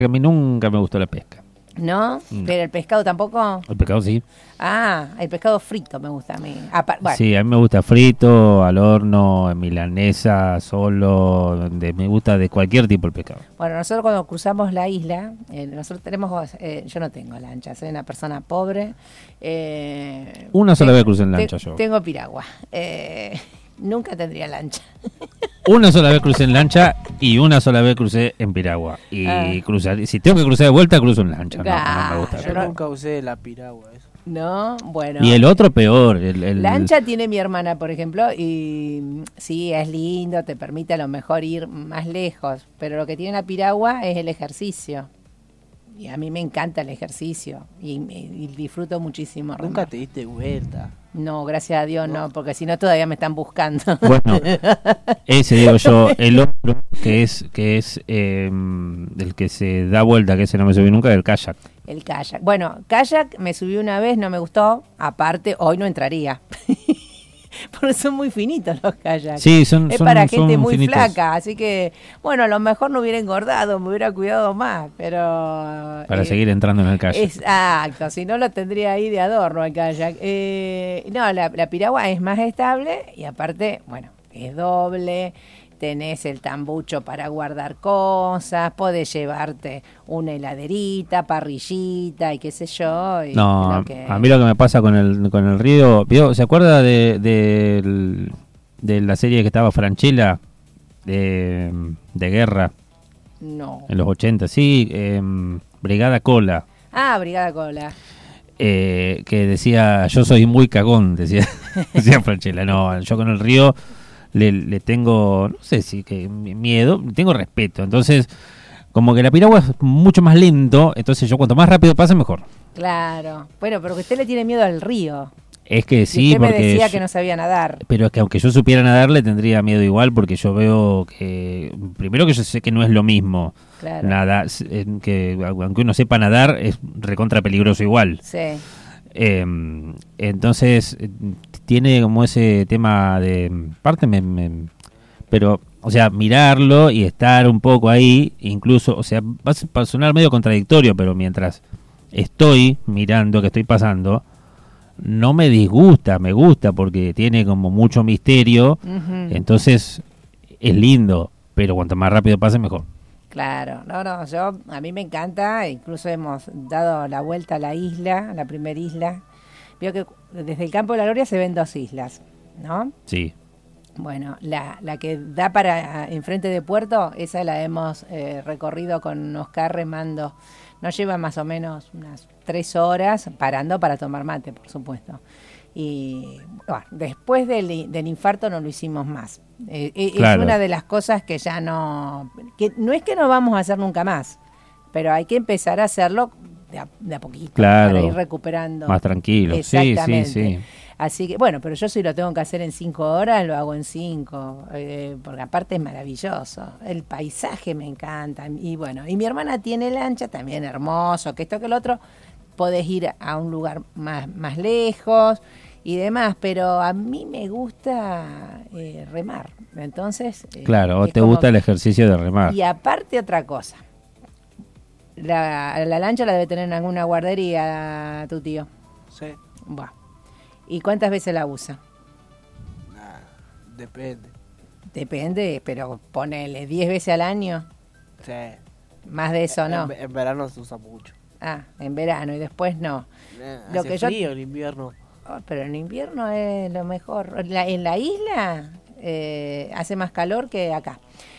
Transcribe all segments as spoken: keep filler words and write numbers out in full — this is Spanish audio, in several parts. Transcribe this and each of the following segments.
A mí nunca me gustó la pesca. ¿No? No. ¿Pero el pescado tampoco? El pescado sí. Ah, el pescado frito me gusta a mí. Apar- bueno, Sí, a mí me gusta frito, al horno, en milanesa, solo, de, me gusta de cualquier tipo el pescado. bueno, nosotros cuando cruzamos la isla, eh, nosotros tenemos, eh, yo no tengo lancha, soy una persona pobre. Eh, Una sola te- vez crucé en te- lancha yo. Tengo piragua. Eh, nunca tendría lancha. Una sola vez crucé en lancha y una sola vez crucé en piragua. Y Ah. cruzar, si tengo que cruzar de vuelta, cruzo en lancha. No, no me Ah, gusta. yo Yo no- nunca usé la piragua. Eso. ¿No? Bueno. Y el otro peor. El, el- Lancha tiene mi hermana, por ejemplo, y mm, sí, es lindo, te permite a lo mejor ir más lejos, pero lo que tiene la piragua es el ejercicio. Y a mí me encanta el ejercicio y, me- y disfruto muchísimo. Nunca remar. te diste vuelta. No, gracias a Dios no, porque si no todavía me están buscando. Bueno, ese digo yo, el otro que es que es eh, el que se da vuelta, que ese no me subí nunca, el kayak. El kayak. Bueno, kayak me subí una vez, no me gustó. Aparte, hoy no entraría. Porque son muy finitos los kayaks. Sí, son es son- para son gente muy finitos. flaca, así que, bueno, a lo mejor no hubiera engordado, me hubiera cuidado más, pero... Para eh, seguir entrando en el kayak. Exacto, si no lo tendría ahí de adorno el kayak. Eh, no, la, la piragua es más estable y aparte, bueno, es doble, tenés el tambucho para guardar cosas, podés llevarte una heladerita, parrillita y qué sé yo. Y No, lo que- a mí lo que me pasa con el con el río, ¿vio? ¿Se acuerda de, de, el- de la serie que estaba Franchella de, de guerra No. en los ochenta? Sí, em, Brigada Cola, Ah, Brigada Cola. eh, que decía, yo soy muy cagón, decía, decía Franchella. No, yo con el río le, le tengo, no sé si que miedo, tengo respeto. Entonces, como que la piragua es mucho más lento, entonces yo cuanto más rápido pase, mejor. Claro. Bueno, pero que usted le tiene miedo al río. Es que Y sí, usted me porque decía yo- que no sabía nadar. pero es que aunque yo supiera nadar le tendría miedo igual, porque yo veo que primero que yo sé que no es lo mismo Claro. nada, que aunque uno sepa nadar es recontra peligroso igual. Sí. Eh, entonces eh, tiene como ese tema de parte me, me- pero o sea, mirarlo y estar un poco ahí, incluso, o sea, va a ser- va a sonar medio contradictorio, pero mientras estoy mirando que estoy pasando, no me disgusta, me gusta porque tiene como mucho misterio, Ujú. entonces es lindo, pero cuanto más rápido pase mejor. Claro, no, no, yo, a mí me encanta, incluso hemos dado la vuelta a la isla, a la primera isla. Veo que desde el Campo de la Gloria se ven dos islas, ¿no? Sí. Bueno, la, la que da para enfrente de Puerto, esa la hemos eh, recorrido con Oscar remando. Nos lleva más o menos unas tres horas, parando para tomar mate, por supuesto. Y bueno, después del, del infarto no lo hicimos más. Eh, eh, Claro. Es una de las cosas que ya no... que no es que no vamos a hacer nunca más, pero hay que empezar a hacerlo de a, de a poquito, Claro. para ir recuperando. Más tranquilo. Sí, sí, Exactamente. sí. Así que, bueno, pero yo si lo tengo que hacer en cinco horas, lo hago en cinco, eh, porque aparte es maravilloso. El paisaje me encanta. Y bueno, y mi hermana tiene lancha, también hermoso, que esto que el otro, podés ir a un lugar más, más lejos y demás, pero a mí me gusta eh, remar. Entonces... eh, Claro, o es te como- gusta el ejercicio de remar. Y aparte otra cosa, la, la lancha la debe tener en alguna guardería tu tío. Sí. Buah. ¿Y cuántas veces la usa? Nah, depende. Depende, pero ponele diez veces al año, Sí. más de eso no. En, en verano se usa mucho. Ah, en verano y después no. Nah, Lo hace que yo- frío en invierno. Oh, pero en invierno es lo mejor. La- en la isla eh, hace más calor que acá.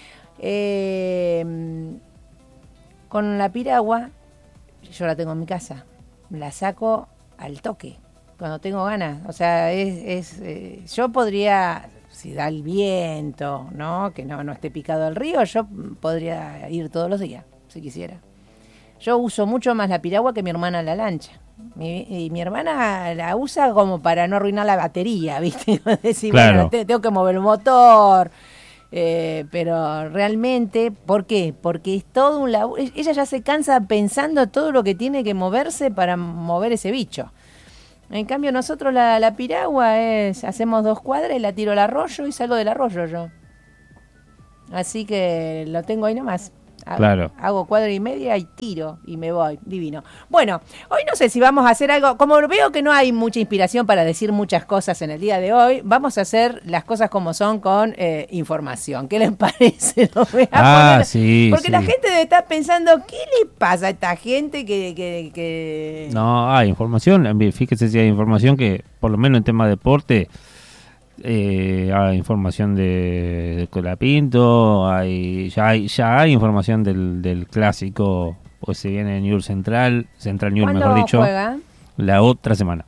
Eh, con la piragua, yo la tengo en mi casa, la saco al toque, cuando tengo ganas. O sea, es, es eh, yo podría, si da el viento, ¿no? Que no, no esté picado el río, yo podría ir todos los días, si quisiera. Yo uso mucho más la piragua que mi hermana la lancha. Mi, y mi hermana la usa como para no arruinar la batería, ¿viste? Decir, Claro. bueno, te- tengo que mover el motor. Eh, pero realmente, ¿por qué? Porque es todo un laburo. Ella ya se cansa pensando todo lo que tiene que moverse para mover ese bicho. En cambio, nosotros la, la piragua es, hacemos dos cuadras y la tiro al arroyo y salgo del arroyo yo. Así que lo tengo ahí nomás. Hago, Claro. hago cuadro y media y tiro y me voy, divino. Bueno, hoy no sé si vamos a hacer algo, como veo que no hay mucha inspiración para decir muchas cosas en el día de hoy, vamos a hacer las cosas como son con eh, información. ¿Qué les parece? Lo voy a Ah, poner, sí, porque sí. la gente debe estar pensando, ¿qué le pasa a esta gente que... que, que... No, hay información. Fíjese si hay información que, por lo menos en tema de deporte, eh, hay información de, de Colapinto, hay, ya hay ya hay información del, del clásico, pues se viene Newell's Central, Central Newell's, ¿Cuándo mejor dicho, juega? la otra semana.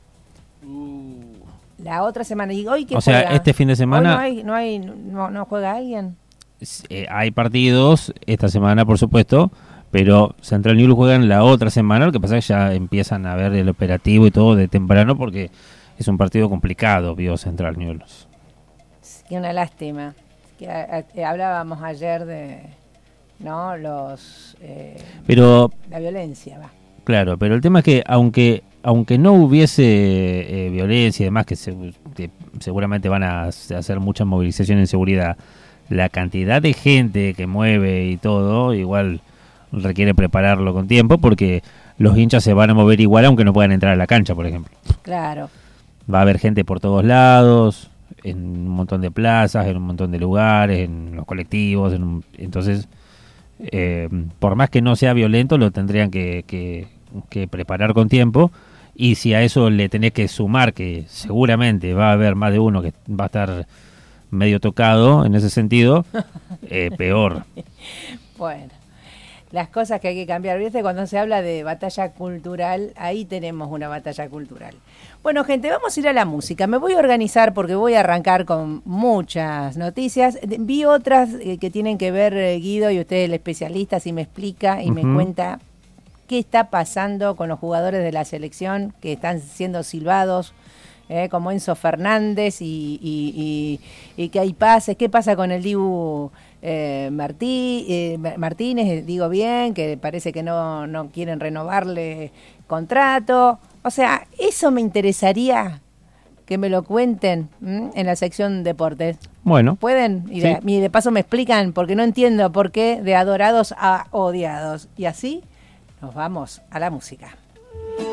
La otra semana. ¿Y hoy qué O sea, juega? este fin de semana- ¿Hoy no, hay, no, hay, no, no juega alguien? Eh, hay partidos esta semana, por supuesto, pero Central Newell's juegan la otra semana. Lo que pasa es que ya empiezan a ver el operativo y todo de temprano porque es un partido complicado, vio Central Newell's. Qué una lástima. Que, a, a, hablábamos ayer de, ¿no? Los, eh, Pero, la violencia, va. claro, pero el tema es que aunque aunque no hubiese eh, violencia y demás, que, se, que seguramente van a hacer mucha movilización en seguridad, la cantidad de gente que mueve y todo, igual requiere prepararlo con tiempo porque los hinchas se van a mover igual aunque no puedan entrar a la cancha, por ejemplo. Claro. Va a haber gente por todos lados, en un montón de plazas, en un montón de lugares, en los colectivos, en un, entonces, eh, por más que no sea violento, lo tendrían que, que, que preparar con tiempo, y si a eso le tenés que sumar que seguramente va a haber más de uno que va a estar medio tocado en ese sentido, eh, peor. Bueno, las cosas que hay que cambiar. ¿Viste? Cuando se habla de batalla cultural, ahí tenemos una batalla cultural. Bueno, gente, vamos a ir a la música. Me voy a organizar porque voy a arrancar con muchas noticias. Vi otras eh, que tienen que ver, eh, Guido, y usted, el especialista, si me explica y Uh-huh. me cuenta qué está pasando con los jugadores de la selección que están siendo silbados, eh, como Enzo Fernández, y, y, y, y que hay pases. ¿Qué pasa con el Dibu eh, Martí, eh, Martínez? Digo bien, que parece que no, no quieren renovarle contrato. O sea, eso me interesaría que me lo cuenten, ¿m? En la sección deportes. Bueno, ¿Pueden? Y, sí. de, y de paso me explican, porque no entiendo por qué de adorados a odiados. Y así nos vamos a la música.